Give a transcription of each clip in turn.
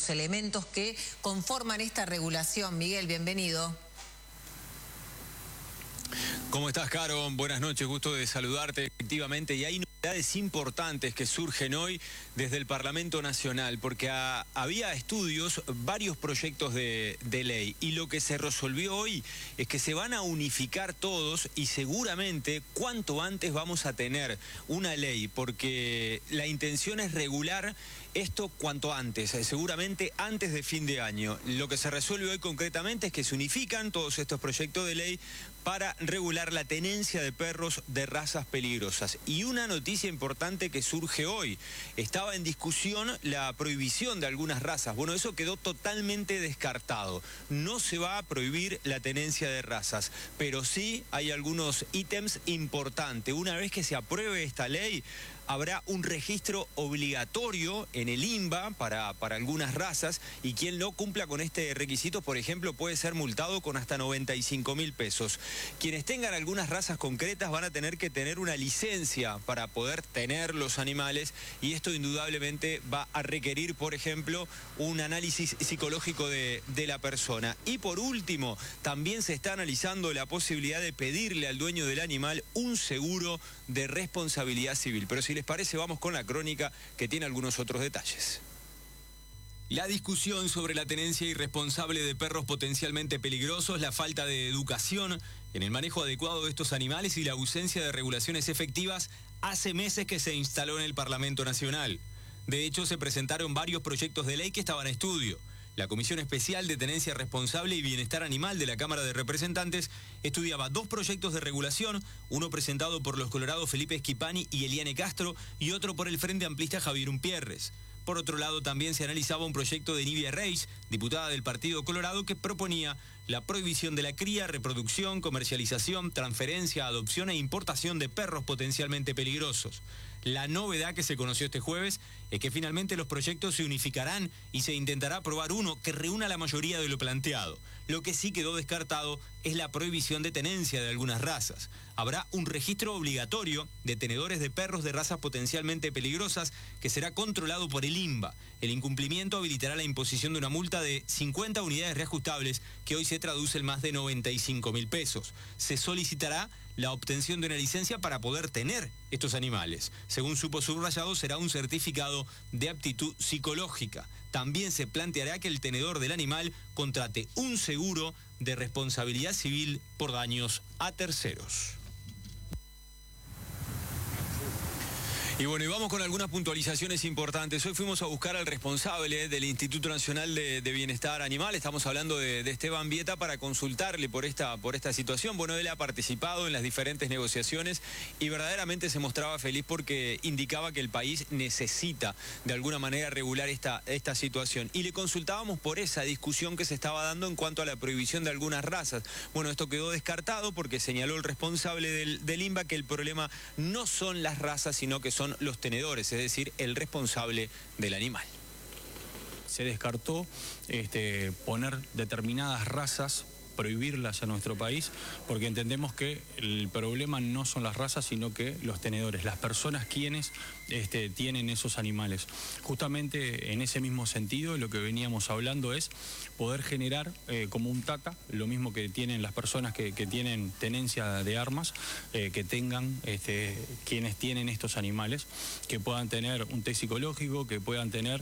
los elementos que conforman esta regulación. Miguel, bienvenido. ¿Cómo estás, Caro? Buenas noches, gusto de saludarte. Efectivamente, y hay novedades importantes que surgen hoy desde el Parlamento Nacional, porque había estudios, varios proyectos de ley, y lo que se resolvió hoy es que se van a unificar todos y seguramente cuanto antes vamos a tener una ley, porque la intención es regular esto cuanto antes, seguramente antes de fin de año. Lo que se resuelve hoy concretamente es que se unifican todos estos proyectos de ley para regular la tenencia de perros de razas peligrosas. Y una noticia importante que surge hoy: estaba en discusión la prohibición de algunas razas. Bueno, eso quedó totalmente descartado. No se va a prohibir la tenencia de razas, pero sí hay algunos ítems importantes. Una vez que se apruebe esta ley, habrá un registro obligatorio en el INBA para algunas razas, y quien no cumpla con este requisito, por ejemplo, puede ser multado con hasta 95.000 pesos. Quienes tengan algunas razas concretas van a tener que tener una licencia para poder tener los animales, y esto indudablemente va a requerir, por ejemplo, un análisis psicológico de la persona. Y por último, también se está analizando la posibilidad de pedirle al dueño del animal un seguro de responsabilidad civil. Pero si les parece, vamos con la crónica, que tiene algunos otros detalles. La discusión sobre la tenencia irresponsable de perros potencialmente peligrosos, la falta de educación en el manejo adecuado de estos animales y la ausencia de regulaciones efectivas hace meses que se instaló en el Parlamento Nacional. De hecho, se presentaron varios proyectos de ley que estaban a estudio. La Comisión Especial de Tenencia Responsable y Bienestar Animal de la Cámara de Representantes estudiaba dos proyectos de regulación, uno presentado por los colorados Felipe Schipani y Eliane Castro y otro por el Frente Amplista Javier Umpierres. Por otro lado, también se analizaba un proyecto de Nivia Reis, diputada del Partido Colorado, que proponía la prohibición de la cría, reproducción, comercialización, transferencia, adopción e importación de perros potencialmente peligrosos. La novedad que se conoció este jueves es que finalmente los proyectos se unificarán y se intentará aprobar uno que reúna la mayoría de lo planteado. Lo que sí quedó descartado es la prohibición de tenencia de algunas razas. Habrá un registro obligatorio de tenedores de perros de razas potencialmente peligrosas que será controlado por el INBA. El incumplimiento habilitará la imposición de una multa de 50 unidades reajustables, que hoy se traduce en más de 95.000 pesos. Se solicitará la obtención de una licencia para poder tener estos animales. Según supo subrayado, será un certificado de aptitud psicológica. También se planteará que el tenedor del animal contrate un seguro de responsabilidad civil por daños a terceros. Y bueno, y vamos con algunas puntualizaciones importantes. Hoy fuimos a buscar al responsable del Instituto Nacional de Bienestar Animal. Estamos hablando de Esteban Vieta, para consultarle por esta situación. Bueno, él ha participado en las diferentes negociaciones y verdaderamente se mostraba feliz porque indicaba que el país necesita de alguna manera regular esta situación. Y le consultábamos por esa discusión que se estaba dando en cuanto a la prohibición de algunas razas. Bueno, esto quedó descartado porque señaló el responsable del INBA que el problema no son las razas, sino que son los tenedores, es decir, el responsable del animal. Se descartó poner determinadas razas, prohibirlas a nuestro país, porque entendemos que el problema no son las razas, sino que los tenedores, las personas quienes tienen esos animales. Justamente en ese mismo sentido, lo que veníamos hablando es poder generar como un TATA, lo mismo que tienen las personas que tienen tenencia de armas, que tengan quienes tienen estos animales, que puedan tener un test psicológico, que puedan tener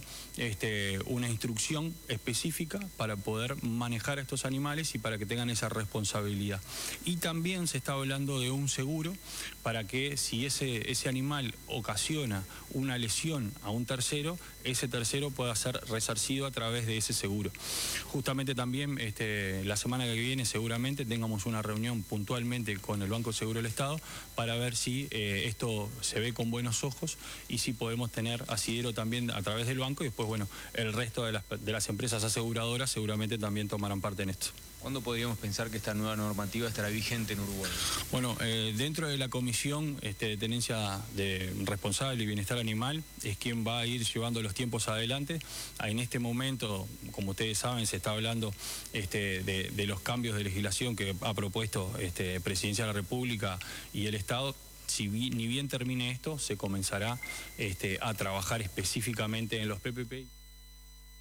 una instrucción específica para poder manejar a estos animales y para que tengan esa responsabilidad. Y también se está hablando de un seguro para que si ese animal ocasiona una lesión a un tercero, ese tercero pueda ser resarcido a través de ese seguro. Justamente también la semana que viene seguramente tengamos una reunión puntualmente con el Banco Seguro del Estado para ver si esto se ve con buenos ojos y si podemos tener asidero también a través del banco, y después, bueno, el resto de las empresas aseguradoras seguramente también tomarán parte en esto. ¿Cuándo podríamos pensar que esta nueva normativa estará vigente en Uruguay? Bueno, dentro de la Comisión de Tenencia de Responsable y Bienestar Animal es quien va a ir llevando los tiempos adelante. En este momento, como ustedes saben, se está hablando de los cambios de legislación que ha propuesto Presidencia de la República y el Estado. Ni bien termine esto, se comenzará a trabajar específicamente en los PPP.